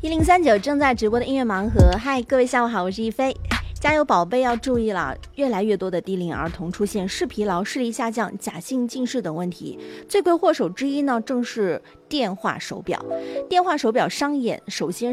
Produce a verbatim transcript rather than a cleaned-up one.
一零三九正在直播的音乐盲盒，嗨，各位下午好，我是一菲。加油宝贝要注意了，越来越多的低龄儿童出现视疲劳、视力下降、假性近视等问题，罪魁祸首之一呢，正是电话手表。电话手表伤眼，首先